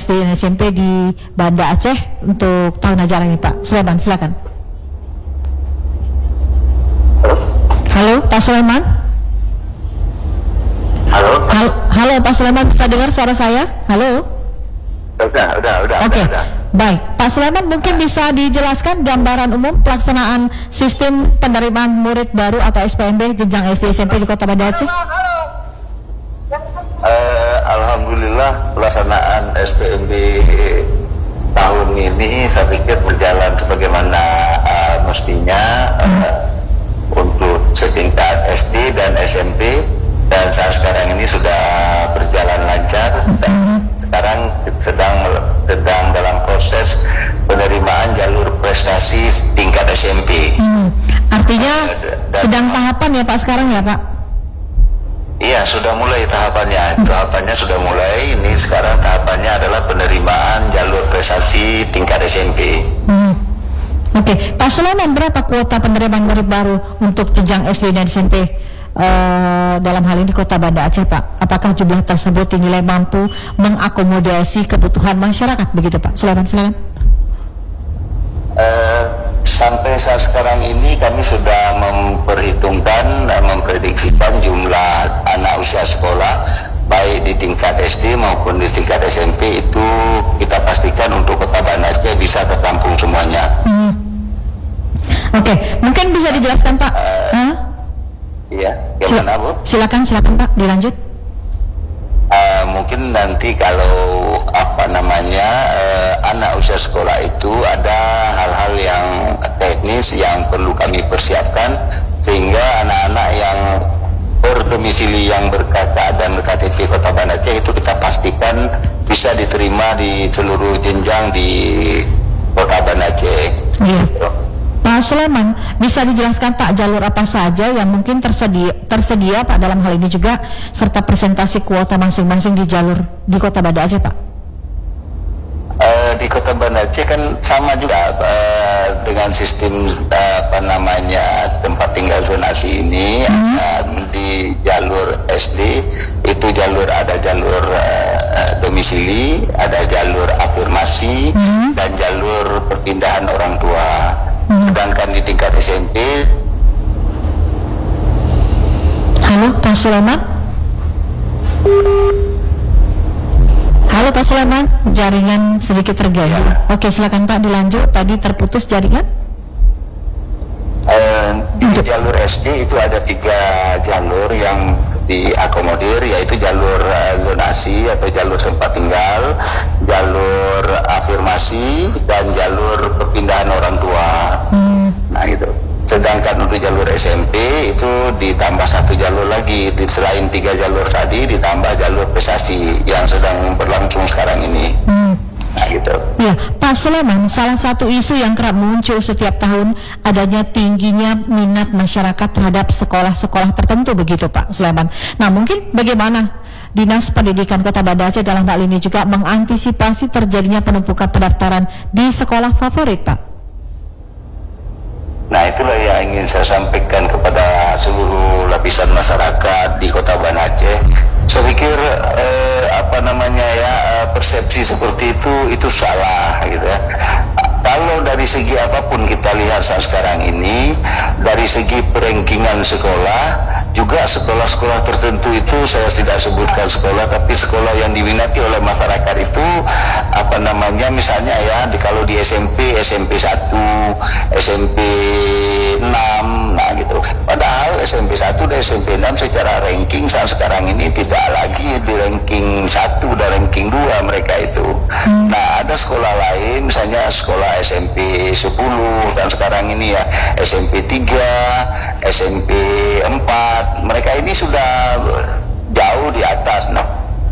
SD dan SMP di Banda Aceh untuk tahun ajaran ini Pak Sulaiman, silakan. Halo Pak Sulaiman. Halo Pak Sulaiman, bisa dengar suara saya? Halo. Udah. Oke. Baik, Pak Sulaiman mungkin bisa dijelaskan gambaran umum pelaksanaan sistem penerimaan murid baru atau SPMB jenjang SD SMP di Kota Banda Aceh? Alhamdulillah pelaksanaan SPMB tahun ini saya pikir berjalan sebagaimana mestinya untuk setingkat SD dan SMP, dan saat sekarang ini sudah berjalan lancar dan sekarang sedang dalam proses penerimaan jalur prestasi tingkat SMP. Artinya sedang tahapan ya Pak sekarang ya Pak? Iya, sudah mulai tahapannya. Tahapannya sudah mulai. Ini sekarang tahapannya adalah penerimaan jalur prestasi tingkat SMP. Oke, Pak Sulaiman, berapa kuota penerimaan murid baru untuk jenjang SD dan SMP dalam hal ini Kota Banda Aceh Pak? Apakah jumlah tersebut dinilai mampu mengakomodasi kebutuhan masyarakat begitu Pak Sulaiman, silakan. Sampai saat sekarang ini kami sudah memprediksikan jumlah anak usia sekolah baik di tingkat SD maupun di tingkat SMP itu kita pastikan untuk Kota Banda Aceh bisa tertampung semuanya. Oke, mungkin bisa dijelaskan Pak? Iya, gimana Bu? Silakan Pak, dilanjut. Mungkin nanti kalau anak usia sekolah itu ada hal-hal yang teknis yang perlu kami persiapkan sehingga anak-anak yang berdomisili yang dan berKTP Kota Banda Aceh itu kita pastikan bisa diterima di seluruh jenjang di Kota Banda Aceh. Iya. Pak Sulaiman, bisa dijelaskan Pak jalur apa saja yang mungkin tersedia Pak dalam hal ini juga, serta presentasi kuota masing-masing di jalur di Kota Banda Aceh Pak? Di Kota Banda Aceh kan sama juga dengan sistem tempat tinggal zonasi ini. Di jalur SD itu ada jalur domisili, ada jalur afirmasi dan jalur perpindahan orang tua. Sedangkan di tingkat SMP. Halo Pak Sulaiman. Halo Pak Sulaiman, jaringan sedikit terganggu. Oke, silakan Pak dilanjut. Tadi terputus jaringan. Di jalur SD itu ada 3 jalur yang diakomodir, yaitu jalur zonasi atau jalur tempat tinggal, jalur afirmasi, dan jalur perpindahan orang tua. Nah itu. Sedangkan untuk jalur SMP itu ditambah 1 jalur lagi, selain 3 jalur tadi ditambah jalur prestasi yang sedang berlangsung sekarang ini. Nah gitu. Ya, Pak Sulaiman, salah satu isu yang kerap muncul setiap tahun adanya tingginya minat masyarakat terhadap sekolah-sekolah tertentu begitu Pak Sulaiman. Nah mungkin bagaimana Dinas Pendidikan Kota Banda Aceh dalam hal ini juga mengantisipasi terjadinya penumpukan pendaftaran di sekolah favorit Pak? Nah itulah yang ingin saya sampaikan kepada seluruh lapisan masyarakat di Kota Banda Aceh. Saya pikir persepsi seperti itu salah gitu ya. Kalau dari segi apapun kita lihat saat sekarang ini, dari segi perankingan sekolah, juga sekolah-sekolah tertentu itu saya tidak sebutkan sekolah, tapi sekolah yang diminati oleh masyarakat itu misalnya ya, kalau di SMP 1, SMP 6, nah gitu. Padahal SMP 1 dan SMP 6 secara ranking saat sekarang ini tidak lagi di ranking 1 dan ranking 2 mereka itu. Nah ada sekolah lain, misalnya sekolah SMP 10 dan sekarang ini ya SMP 3, SMP 4, mereka ini sudah jauh di atas. Nah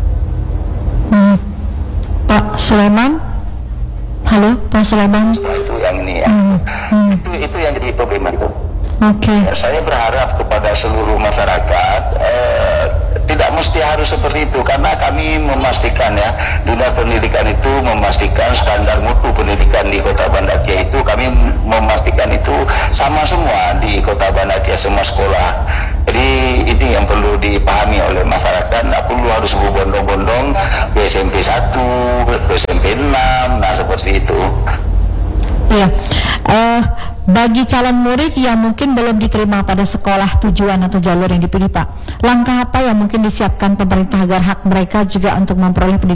Pak Sulaiman, halo Pak Sulaiman. Itu yang ini ya, itu yang jadi problem itu. Oke. Ya, saya berharap kepada seluruh masyarakat tidak mesti harus seperti itu, karena kami memastikan ya, dunia pendidikan itu memastikan standar mutu pendidikan di Kota Banda Aceh itu kami memastikan itu sama semua di Kota Banda Aceh, semua sekolah. Jadi Jadi ini yang perlu dipahami oleh masyarakat, nggak perlu harus berbondong-bondong ke SMP 1, ke SMP 6, nah seperti itu. Iya, bagi calon murid yang mungkin belum diterima pada sekolah tujuan atau jalur yang dipilih Pak, langkah apa yang mungkin disiapkan pemerintah agar hak mereka juga untuk memperoleh pendidikan